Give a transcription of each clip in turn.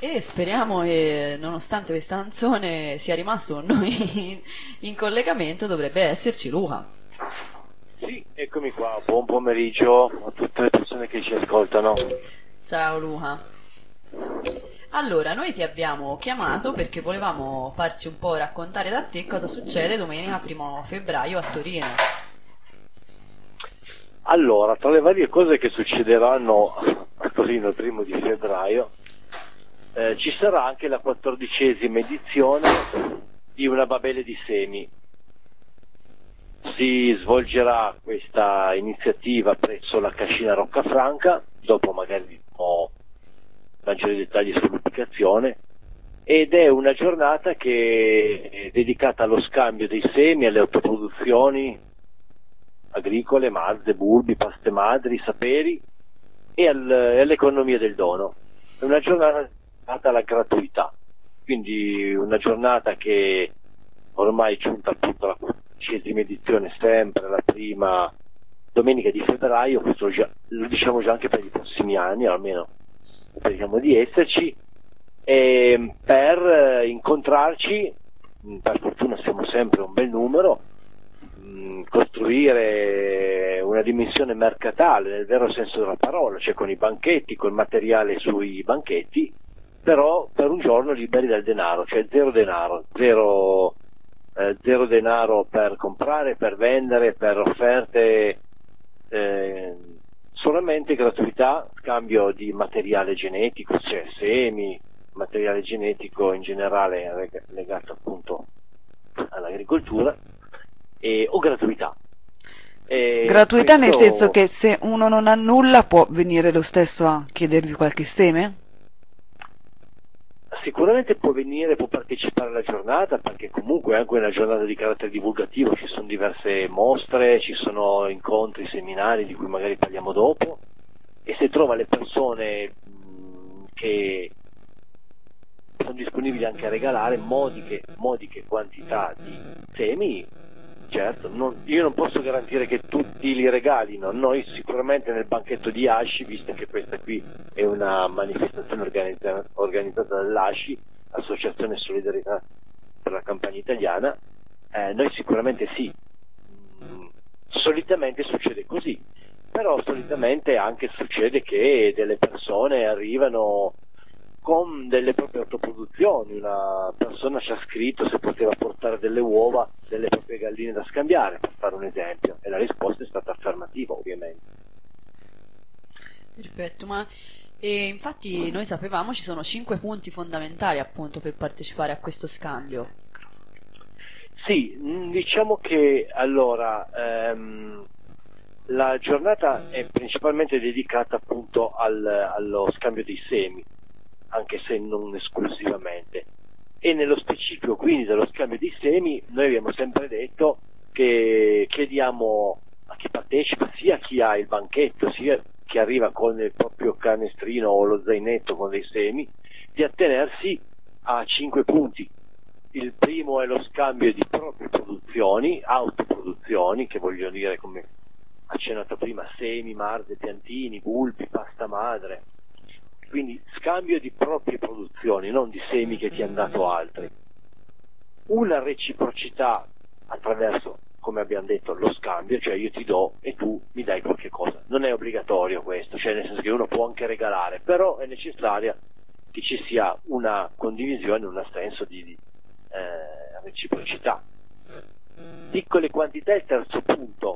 E speriamo che nonostante questa canzone sia rimasto con noi in collegamento, dovrebbe esserci Luca. Sì, eccomi qua, buon pomeriggio a tutte le persone che ci ascoltano. Ciao Luca. Allora, noi ti abbiamo chiamato perché volevamo farci un po' raccontare da te cosa succede domenica 1° febbraio a Torino. Allora, tra le varie cose che succederanno a Torino il 1 di febbraio, ci sarà anche la 14ª edizione di una Babele di Semi. Si svolgerà questa iniziativa presso la Cascina Roccafranca, dopo magari maggiori dettagli sull'ubicazione, ed è una giornata che è dedicata allo scambio dei semi, alle autoproduzioni agricole, mazze, bulbi, paste madri, saperi e all'economia del dono. È una giornata dedicata alla gratuità, quindi una giornata che ormai è giunta appunto alla 14ª edizione, sempre la prima domenica di febbraio. Questo lo diciamo già anche per i prossimi anni, almeno speriamo di esserci, e per incontrarci, per fortuna siamo sempre un bel numero, costruire una dimensione mercatale nel vero senso della parola, cioè con i banchetti, col materiale sui banchetti, però per un giorno liberi dal denaro, cioè zero denaro, zero denaro per comprare, per vendere, per offerte, solamente gratuità, scambio di materiale genetico, cioè semi, materiale genetico in generale legato appunto all'agricoltura, o gratuità. Gratuità nel Questo senso che se uno non ha nulla può venire lo stesso a chiedervi qualche seme? sicuramente può venire, può partecipare alla giornata, perché comunque è anche una giornata di carattere divulgativo, ci sono diverse mostre, ci sono incontri, seminari di cui magari parliamo dopo, e se trova le persone che sono disponibili anche a regalare modiche quantità di semi, certo, io non posso garantire che tutti li regalino. Noi sicuramente nel banchetto di ASCI, visto che questa qui è una manifestazione organizzata dall'ASCI, Associazione Solidarietà per la Campagna Italiana, noi sicuramente sì. Solitamente succede così, però solitamente anche succede che delle persone arrivano con delle proprie autoproduzioni. Una persona ci ha scritto se poteva portare delle uova delle proprie galline da scambiare, per fare un esempio, e la risposta è stata affermativa, ovviamente. Perfetto, ma infatti noi sapevamo ci sono 5 punti fondamentali appunto per partecipare a questo scambio. Sì, diciamo che allora la giornata è principalmente dedicata appunto allo scambio dei semi, anche se non esclusivamente, e nello specifico quindi dello scambio di semi noi abbiamo sempre detto che chiediamo a chi partecipa, sia chi ha il banchetto sia chi arriva con il proprio canestrino o lo zainetto con dei semi, di attenersi a 5 punti. Il primo è lo scambio di proprie produzioni, autoproduzioni, che voglio dire, come accennato prima, semi, marze, piantini, bulbi, pasta madre. Quindi scambio di proprie produzioni, non di semi che ti hanno dato altri. Una reciprocità attraverso, come abbiamo detto, lo scambio, cioè io ti do e tu mi dai qualche cosa. Non è obbligatorio questo, cioè nel senso che uno può anche regalare, però è necessaria che ci sia una condivisione, un senso di reciprocità. Piccole quantità è il terzo punto,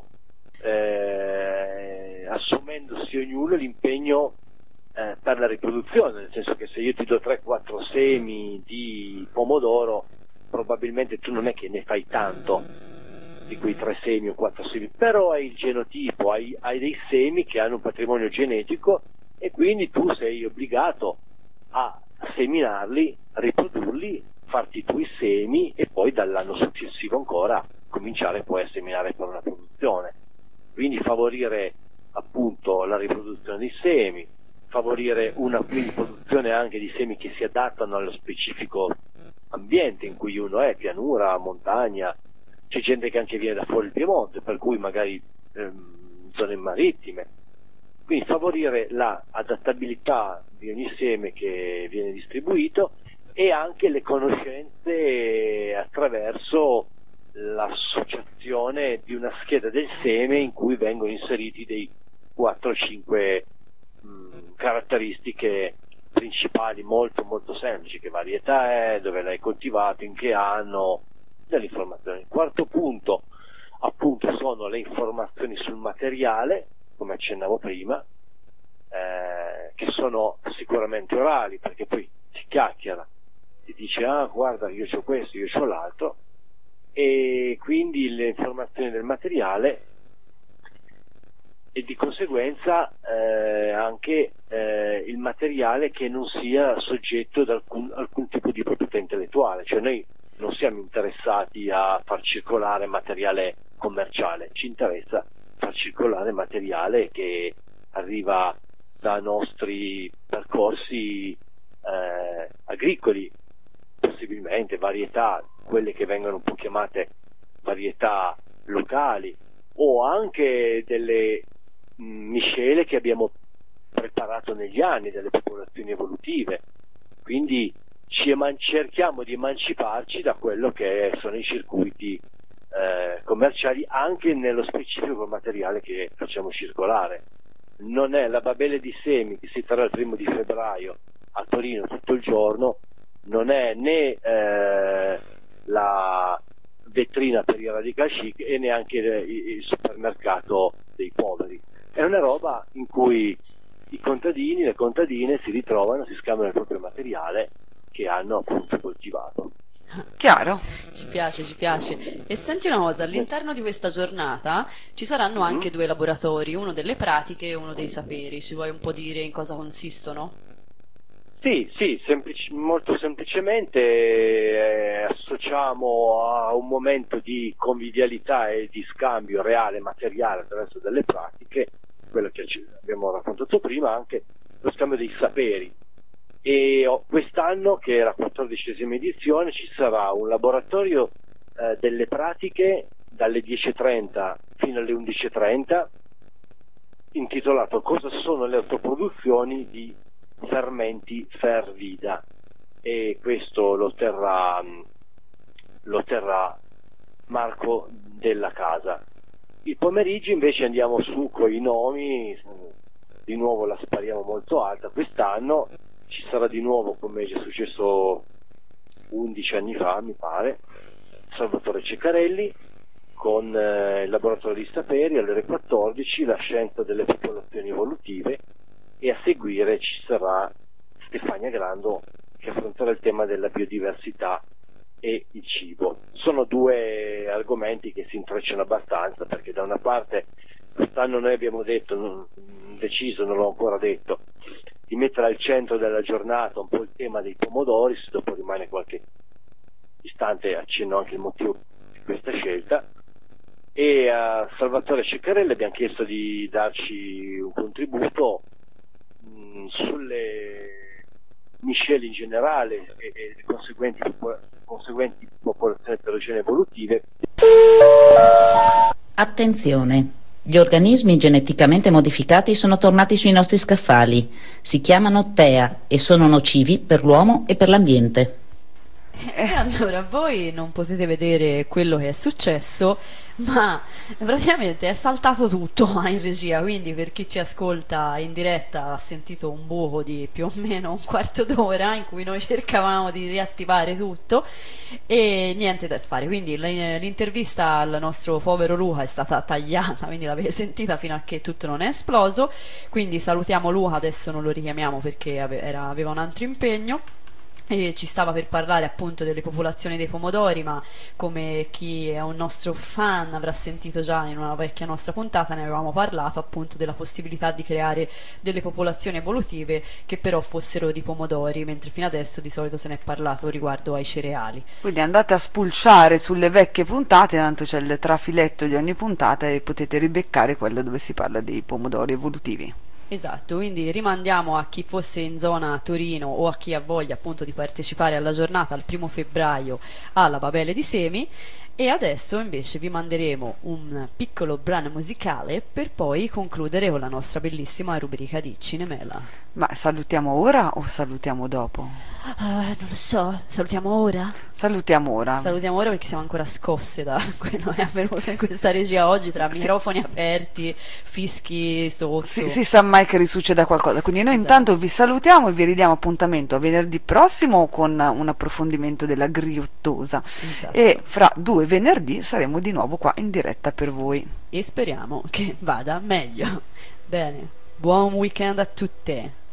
assumendosi ognuno l'impegno per la riproduzione, nel senso che se io ti do 3-4 semi di pomodoro, probabilmente tu non è che ne fai tanto di quei 3 semi o 4 semi, però hai il genotipo, hai dei semi che hanno un patrimonio genetico, e quindi tu sei obbligato a seminarli, riprodurli, farti i tuoi semi e poi dall'anno successivo ancora cominciare poi a seminare per una produzione. Quindi favorire appunto la riproduzione dei semi, favorire una quindi produzione anche di semi che si adattano allo specifico ambiente in cui uno è, pianura, montagna. C'è gente che anche viene da fuori il Piemonte, per cui magari zone marittime, quindi favorire la adattabilità di ogni seme che viene distribuito e anche le conoscenze attraverso l'associazione di una scheda del seme in cui vengono inseriti dei 4-5 caratteristiche principali molto molto semplici: che varietà è, dove l'hai coltivato, in che anno, delle informazioni. Il quarto punto appunto sono le informazioni sul materiale, come accennavo prima, che sono sicuramente orali, perché poi si chiacchiera, si dice guarda io c'ho questo, io c'ho l'altro, e quindi le informazioni del materiale e di conseguenza anche il materiale che non sia soggetto ad alcun tipo di proprietà intellettuale. Cioè noi non siamo interessati a far circolare materiale commerciale, ci interessa far circolare materiale che arriva da nostri percorsi agricoli, possibilmente varietà, quelle che vengono un po' chiamate varietà locali, o anche delle miscele che abbiamo preparato negli anni, delle popolazioni evolutive. Quindi cerchiamo di emanciparci da quello che sono i circuiti commerciali, anche nello specifico materiale che facciamo circolare. Non è la Babele di Semi che si terrà il 1° di febbraio a Torino tutto il giorno, non è né la vetrina per i radical chic e neanche il supermercato dei poveri. È una roba in cui i contadini, le contadine si ritrovano, si scambiano il proprio materiale che hanno appunto coltivato. Chiaro? Ci piace, ci piace. E senti una cosa, all'interno di questa giornata ci saranno anche 2 laboratori, uno delle pratiche e uno dei saperi. Ci vuoi un po' dire in cosa consistono? Sì, molto semplicemente associamo a un momento di convivialità e di scambio reale materiale attraverso delle pratiche, quello che abbiamo raccontato prima, anche lo scambio dei saperi. E quest'anno, che è la 14ª edizione, ci sarà un laboratorio delle pratiche dalle 10:30 fino alle 11:30 intitolato "Cosa sono le autoproduzioni di fermenti Fervida", e questo lo terrà Marco della Casa. Il pomeriggio invece andiamo su con i nomi, di nuovo la spariamo molto alta. Quest'anno ci sarà di nuovo, come è già successo 11 anni fa mi pare, Salvatore Ceccarelli con il laboratorio di saperi alle ore 14, la scienza delle popolazioni evolutive, e a seguire ci sarà Stefania Grando che affronterà il tema della biodiversità e il cibo. Sono 2 argomenti che si intrecciano abbastanza, perché da una parte quest'anno noi abbiamo deciso, non l'ho ancora detto, di mettere al centro della giornata un po' il tema dei pomodori. Se dopo rimane qualche istante accenno anche il motivo di questa scelta. E a Salvatore Ceccarelli abbiamo chiesto di darci un contributo sulle miscele in generale e le conseguenti popolazioni eterogene evolutive. Attenzione! Gli organismi geneticamente modificati sono tornati sui nostri scaffali. Si chiamano TEA e sono nocivi per l'uomo e per l'ambiente. E allora voi non potete vedere quello che è successo, ma praticamente è saltato tutto in regia, quindi per chi ci ascolta in diretta ha sentito un buco di più o meno un quarto d'ora in cui noi cercavamo di riattivare tutto e niente da fare. Quindi l'intervista al nostro povero Luca è stata tagliata, quindi l'avete sentita fino a che tutto non è esploso. Quindi salutiamo Luca, adesso non lo richiamiamo perché aveva un altro impegno. E ci stava per parlare appunto delle popolazioni dei pomodori, ma come chi è un nostro fan avrà sentito già in una vecchia nostra puntata, ne avevamo parlato appunto della possibilità di creare delle popolazioni evolutive che però fossero di pomodori, mentre fino adesso di solito se ne è parlato riguardo ai cereali. Quindi andate a spulciare sulle vecchie puntate, tanto c'è il trafiletto di ogni puntata e potete ribeccare quello dove si parla dei pomodori evolutivi. Esatto, quindi rimandiamo a chi fosse in zona Torino o a chi ha voglia appunto di partecipare alla giornata il 1° febbraio alla Babele di Semi E adesso invece vi manderemo un piccolo brano musicale per poi concludere con la nostra bellissima rubrica di Cinemela. Ma salutiamo ora o salutiamo dopo? Non lo so, salutiamo ora? Salutiamo ora. Salutiamo ora perché siamo ancora scosse da quello che è avvenuto in questa regia oggi, tra microfoni aperti, fischi sotto. Si sa mai che risucceda qualcosa, quindi noi Esatto. intanto vi salutiamo e vi ridiamo appuntamento a venerdì prossimo con un approfondimento della Griottosa. Esatto. E fra 2 venerdì saremo di nuovo qua in diretta per voi. E speriamo che vada meglio. Bene, buon weekend a tutte.